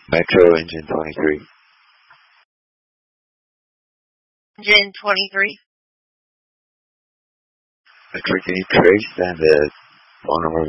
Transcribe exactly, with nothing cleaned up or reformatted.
Metro engine twenty-three. Engine twenty-three. Metro, can you trace and the phone number